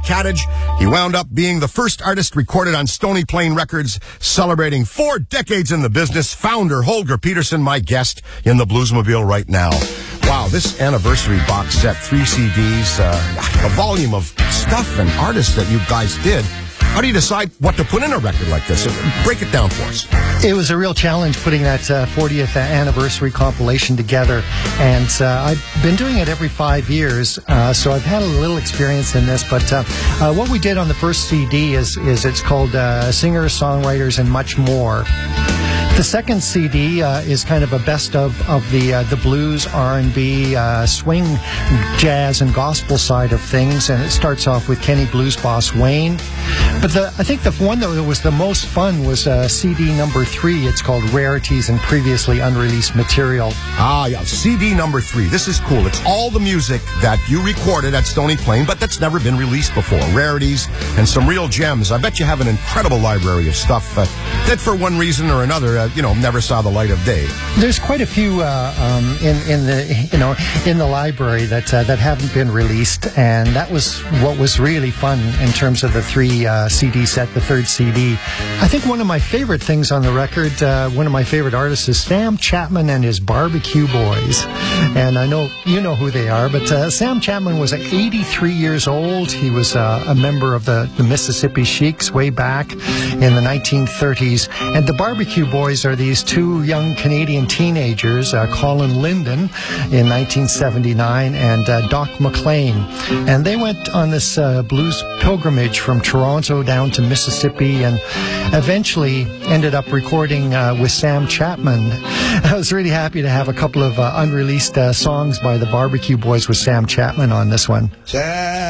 Cadage. He wound up being the first artist recorded on Stony Plain Records, celebrating 4 decades in the business. Founder Holger Peterson, my guest in the Bluesmobile right now. Wow, this anniversary box set, 3 CDs, a volume of stuff and artists that you guys did. How do you decide what to put in a record like this? Break it down for us. It was a real challenge putting that 40th anniversary compilation together, and I've been doing it every 5 years, so I've had a little experience in this. But what we did on the first CD is it's called Singers, Songwriters, and Much More. The second CD is kind of a best of the blues, R&B, swing, jazz, and gospel side of things, and it starts off with Kenny Blues Boss Wayne. But I think the one that was the most fun was CD number 3. It's called Rarities and Previously Unreleased Material. Ah, yeah, CD number 3. This is cool. It's all the music that you recorded at Stony Plain, but that's never been released before. Rarities and some real gems. I bet you have an incredible library of stuff that for one reason or another, never saw the light of day. There's quite a few in the library that haven't been released, and that was what was really fun in terms of the 3 CD set, the third CD. I think one of my favorite things on the record, one of my favorite artists is Sam Chapman and his Barbecue Boys. And I know you know who they are, but Sam Chapman was 83 years old. He was a member of the Mississippi Sheiks way back in the 1930s. And the Barbecue Boys are these 2 young Canadian teenagers, Colin Linden in 1979 and Doc McLean. And they went on this blues pilgrimage from Toronto down to Mississippi and eventually ended up recording with Sam Chapman. I was really happy to have a couple of unreleased songs by the Barbecue Boys with Sam Chapman on this one.